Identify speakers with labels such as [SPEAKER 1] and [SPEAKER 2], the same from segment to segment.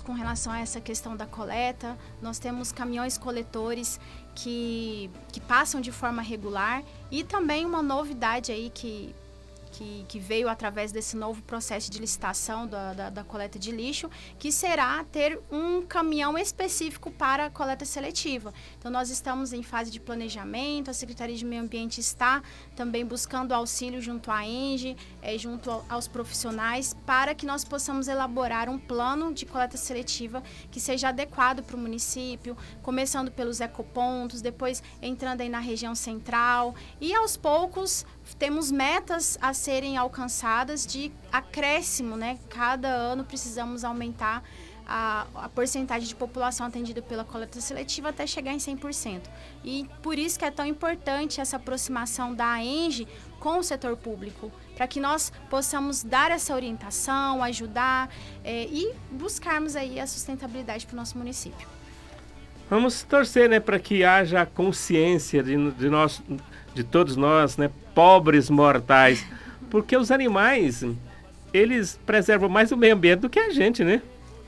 [SPEAKER 1] com relação a essa questão da coleta. Nós temos caminhões coletores que passam de forma regular, e também uma novidade aí que veio através desse novo processo de licitação da coleta de lixo, que será ter um caminhão específico para a coleta seletiva. Então, nós estamos em fase de planejamento, a Secretaria de Meio Ambiente está também buscando auxílio junto à ENGE, junto aos profissionais, para que nós possamos elaborar um plano de coleta seletiva que seja adequado para o município, começando pelos ecopontos, depois entrando aí na região central, e aos poucos temos metas a serem alcançadas de acréscimo, né? Cada ano precisamos aumentar a porcentagem de população atendida pela coleta seletiva até chegar em 100%. E por isso que é tão importante essa aproximação da ENGE com o setor público, para que nós possamos dar essa orientação, ajudar e buscarmos aí a sustentabilidade para o nosso município.
[SPEAKER 2] Vamos torcer, né, para que haja consciência de todos nós, né, pobres mortais, porque os animais, eles preservam mais o meio ambiente do que a gente, né?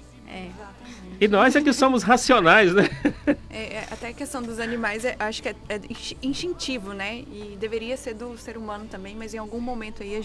[SPEAKER 2] E nós é que somos racionais, né?
[SPEAKER 3] Até a questão dos animais, acho que é instintivo, né? E deveria ser do ser humano também, mas em algum momento aí a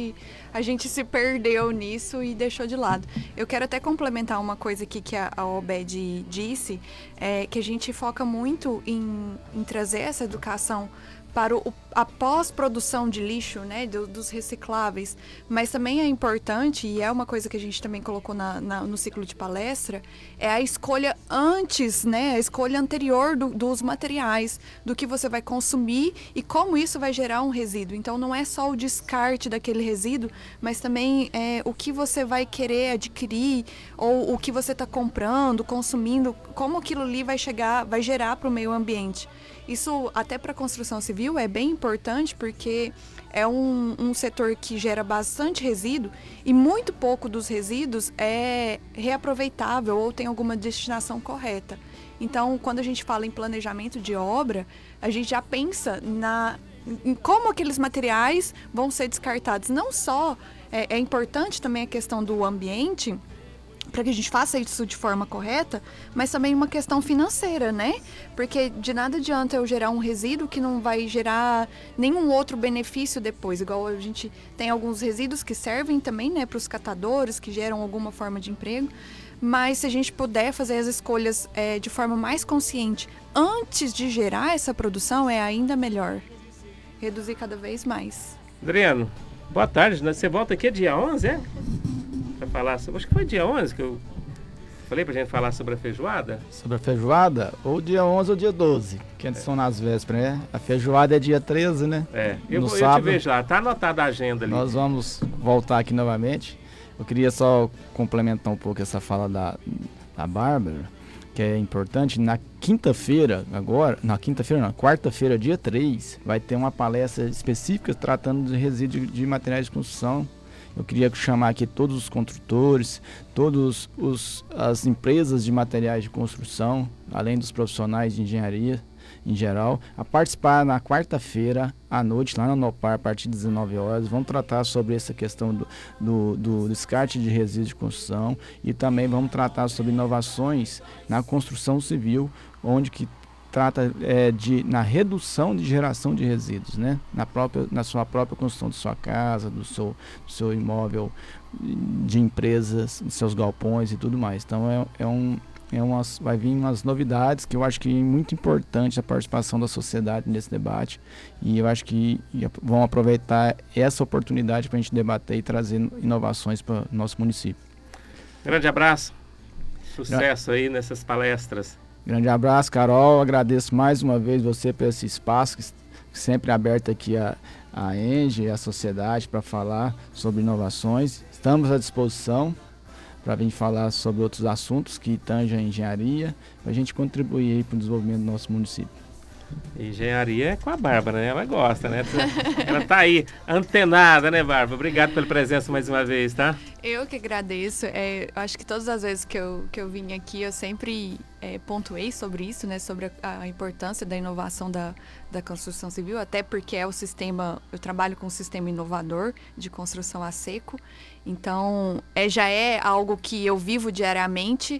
[SPEAKER 3] gente se perdeu nisso e deixou de lado. Eu quero até complementar uma coisa aqui que a Obed disse, que a gente foca muito em trazer essa educação para a pós-produção de lixo, né, dos recicláveis, mas também é importante, e é uma coisa que a gente também colocou no ciclo de palestra, é a escolha antes, né, a escolha anterior dos materiais, do que você vai consumir e como isso vai gerar um resíduo. Então não é só o descarte daquele resíduo, mas também o que você vai querer adquirir, ou o que você está comprando, consumindo, como aquilo ali vai gerar para o meio ambiente. Isso, até para a construção civil, é bem importante, porque é um setor que gera bastante resíduo, e muito pouco dos resíduos é reaproveitável ou tem alguma destinação correta. Então, quando a gente fala em planejamento de obra, a gente já pensa em como aqueles materiais vão ser descartados. Não só é importante também a questão do ambiente, para que a gente faça isso de forma correta, mas também uma questão financeira, né? Porque de nada adianta eu gerar um resíduo que não vai gerar nenhum outro benefício depois. Igual a gente tem alguns resíduos que servem também, né, para os catadores, que geram alguma forma de emprego. Mas se a gente puder fazer as escolhas de forma mais consciente antes de gerar essa produção, é ainda melhor. Reduzir cada vez mais.
[SPEAKER 2] Adriano, boa tarde. Você volta aqui dia 11, é? Para falar sobre... Acho que foi dia 11 que eu falei pra gente falar sobre a feijoada.
[SPEAKER 4] Sobre a feijoada? Ou dia 11 ou dia 12, que são nas vésperas, né? A feijoada é dia 13, né?
[SPEAKER 2] Eu te vejo lá, tá anotada a agenda ali.
[SPEAKER 4] Nós vamos voltar aqui novamente. Eu queria só complementar um pouco essa fala da Bárbara, que é importante. Na quarta-feira, dia 3, vai ter uma palestra específica tratando de resíduos de materiais de construção. Eu queria chamar aqui todos os construtores, todas as empresas de materiais de construção, além dos profissionais de engenharia em geral, a participar na quarta-feira à noite, lá na Nopar, a partir das 19 horas. Vamos tratar sobre essa questão do descarte de resíduos de construção, e também vamos tratar sobre inovações na construção civil, onde que trata na redução de geração de resíduos, né? Na sua própria construção de sua casa, do seu imóvel, de empresas, de seus galpões e tudo mais. Então vai vir umas novidades que eu acho que é muito importante a participação da sociedade nesse debate, e eu acho que vão aproveitar essa oportunidade para a gente debater e trazer inovações para o nosso município.
[SPEAKER 2] Grande abraço, sucesso aí nessas palestras.
[SPEAKER 4] Grande abraço, Carol. Agradeço mais uma vez você por esse espaço que sempre aberto aqui a ENGE e a sociedade para falar sobre inovações. Estamos à disposição para vir falar sobre outros assuntos que tangem a engenharia, para a gente contribuir para o desenvolvimento do nosso município.
[SPEAKER 2] Engenharia é com a Bárbara, né? Ela gosta, né? Ela tá aí, antenada, né, Bárbara? Obrigado pela presença mais uma vez, tá?
[SPEAKER 3] Eu que agradeço. Acho que todas as vezes que eu vim aqui, eu sempre pontuei sobre isso, né? Sobre a importância da inovação da construção civil, até porque eu trabalho com um sistema inovador de construção a seco. Então, já é algo que eu vivo diariamente,